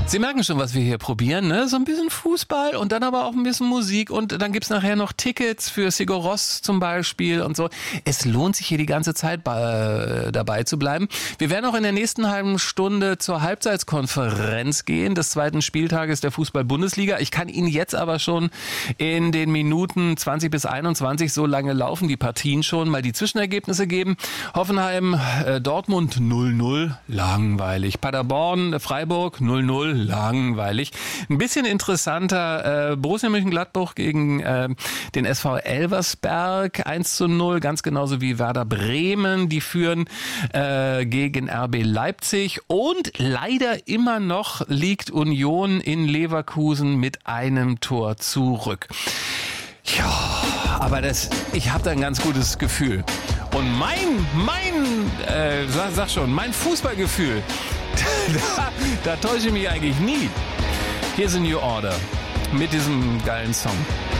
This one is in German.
Sie merken schon, was wir hier probieren, ne? So ein bisschen Fußball und dann aber auch ein bisschen Musik und dann gibt's nachher noch Tickets für Sigur Rós zum Beispiel und so. Es lohnt sich hier die ganze Zeit dabei zu bleiben. Wir werden auch in der nächsten halben Stunde zur Halbzeitskonferenz gehen des zweiten Spieltages der Fußball-Bundesliga. Ich kann Ihnen jetzt aber schon in den Minuten 20 bis 21, so lange laufen die Partien schon, mal die Zwischenergebnisse geben. Hoffenheim, Dortmund 0-0, langweilig. Paderborn, Freiburg 0-0, langweilig. Ein bisschen interessanter, Borussia Mönchengladbach gegen den SV Elversberg 1-0, ganz genauso wie Werder Bremen. Die führen gegen RB Leipzig und leider immer noch liegt Union in Leverkusen mit einem Tor zurück. Ja, aber ich habe da ein ganz gutes Gefühl. Und mein Fußballgefühl, da täusche ich mich eigentlich nie. Hier ist New Order mit diesem geilen Song.